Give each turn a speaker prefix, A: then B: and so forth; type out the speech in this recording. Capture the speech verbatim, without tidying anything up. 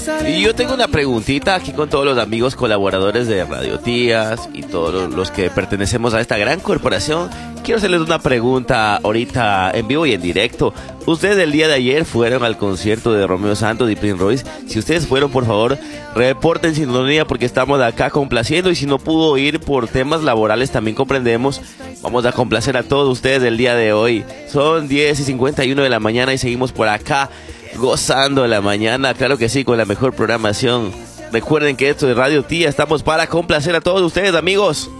A: Y yo tengo una preguntita aquí con todos los amigos colaboradores de Radio Tías y todos los que pertenecemos a esta gran corporación. Quiero hacerles una pregunta ahorita en vivo y en directo. Ustedes el día de ayer fueron al concierto de Romeo Santos y Prince Royce. Si ustedes fueron, por favor, reporten sintonía porque estamos acá complaciendo. Y si no pudo ir por temas laborales, también comprendemos. Vamos a complacer a todos ustedes el día de hoy. Son diez y cincuenta y uno de la mañana y seguimos por acá gozando la mañana. Claro que sí, con la mejor programación. Recuerden que esto es Radio Tía. Estamos para complacer a todos ustedes, amigos.